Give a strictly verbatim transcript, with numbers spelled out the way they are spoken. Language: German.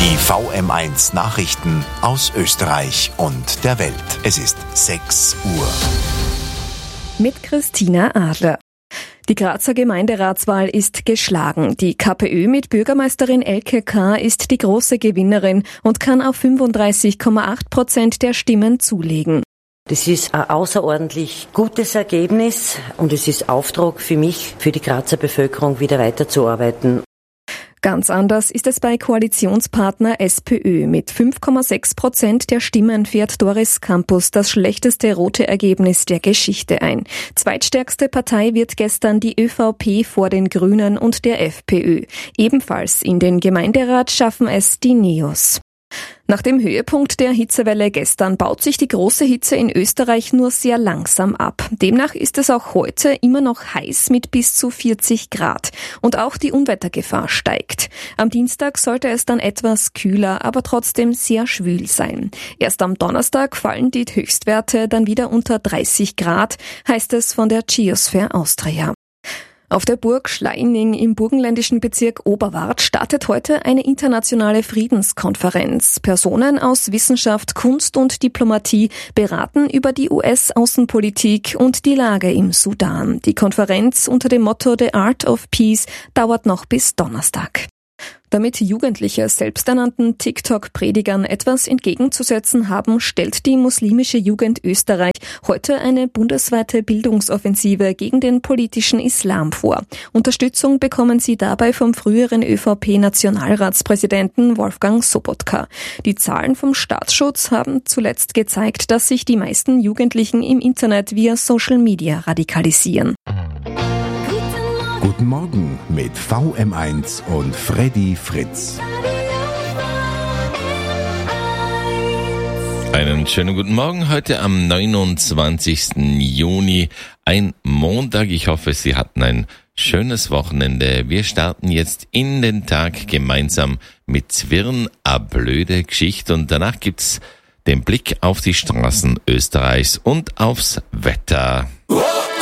Die V M eins Nachrichten aus Österreich und der Welt. Es ist sechs Uhr. Mit Christina Adler. Die Grazer Gemeinderatswahl ist geschlagen. Die KPÖ mit Bürgermeisterin Elke K. ist die große Gewinnerin und kann auf fünfunddreißig Komma acht Prozent der Stimmen zulegen. Das ist ein außerordentlich gutes Ergebnis und es ist Auftrag für mich, für die Grazer Bevölkerung wieder weiterzuarbeiten. Ganz anders ist es bei Koalitionspartner SPÖ. Mit fünf Komma sechs Prozent der Stimmen fährt Doris Campus das schlechteste rote Ergebnis der Geschichte ein. Zweitstärkste Partei wird gestern die ÖVP vor den Grünen und der FPÖ. Ebenfalls in den Gemeinderat schaffen es die Neos. Nach dem Höhepunkt der Hitzewelle gestern baut sich die große Hitze in Österreich nur sehr langsam ab. Demnach ist es auch heute immer noch heiß mit bis zu vierzig Grad. Und auch die Unwettergefahr steigt. Am Dienstag sollte es dann etwas kühler, aber trotzdem sehr schwül sein. Erst am Donnerstag fallen die Höchstwerte dann wieder unter dreißig Grad, heißt es von der Geosphere Austria. Auf der Burg Schleining im burgenländischen Bezirk Oberwart startet heute eine internationale Friedenskonferenz. Personen aus Wissenschaft, Kunst und Diplomatie beraten über die U S-Außenpolitik und die Lage im Sudan. Die Konferenz unter dem Motto The Art of Peace dauert noch bis Donnerstag. Damit Jugendliche selbsternannten TikTok-Predigern etwas entgegenzusetzen haben, stellt die muslimische Jugend Österreich heute eine bundesweite Bildungsoffensive gegen den politischen Islam vor. Unterstützung bekommen sie dabei vom früheren ÖVP-Nationalratspräsidenten Wolfgang Sobotka. Die Zahlen vom Staatsschutz haben zuletzt gezeigt, dass sich die meisten Jugendlichen im Internet via Social Media radikalisieren. Guten Morgen mit V M eins und Freddy Fritz. Einen schönen guten Morgen heute am neunundzwanzigsten Juni, ein Montag. Ich hoffe, Sie hatten ein schönes Wochenende. Wir starten jetzt in den Tag gemeinsam mit Zwirn, a blöde Geschichte, und danach gibt's den Blick auf die Straßen Österreichs und aufs Wetter.